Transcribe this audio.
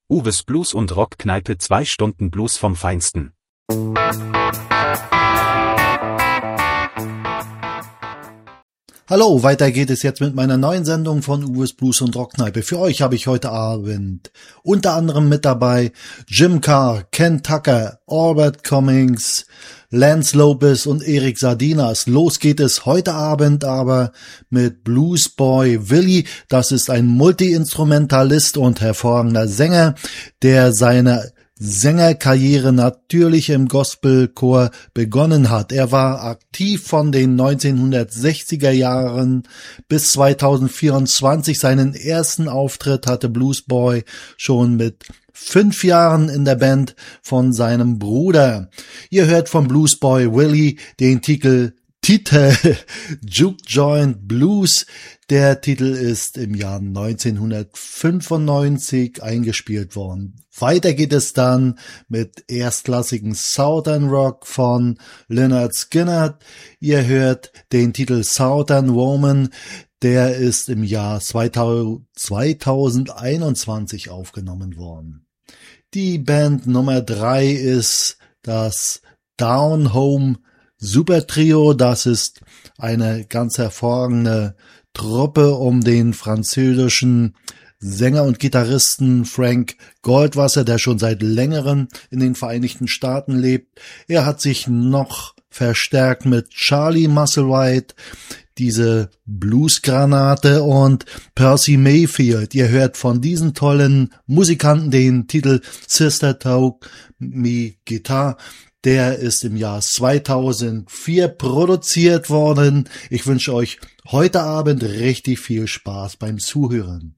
Uwes Blues und Rockkneipe, 2 Stunden Blues vom Feinsten. Hallo, weiter geht es jetzt mit meiner neuen Sendung von Uwes Blues und Rockkneipe. Für euch habe ich heute Abend unter anderem mit dabei Jim Carr, Ken Tucker, Albert Cummings, Lance Lopez und Eric Sardinas. Los geht es heute Abend aber mit Bluesboy Willie. Das ist ein Multi-Instrumentalist und hervorragender Sänger, der seine Sängerkarriere natürlich im Gospelchor begonnen hat. Er war aktiv von den 1960er Jahren bis 2024. Seinen ersten Auftritt hatte Bluesboy schon mit 5 Jahren in der Band von seinem Bruder. Ihr hört von Bluesboy Willie den Titel Juke Joint Blues. Der Titel ist im Jahr 1995 eingespielt worden. Weiter geht es dann mit erstklassigen Southern Rock von Lynyrd Skynyrd. Ihr hört den Titel Southern Woman. Der ist im Jahr 2021 aufgenommen worden. Die Band Nummer 3 ist das Down Home Super Trio. Das ist eine ganz hervorragende Truppe um den französischen Sänger und Gitarristen Frank Goldwasser, der schon seit längerem in den Vereinigten Staaten lebt. Er hat sich noch verstärkt mit Charlie Musselwhite, diese Bluesgranate, und Percy Mayfield. Ihr hört von diesen tollen Musikanten den Titel Sister Took Me Guitar. Der ist im Jahr 2004 produziert worden. Ich wünsche euch heute Abend richtig viel Spaß beim Zuhören.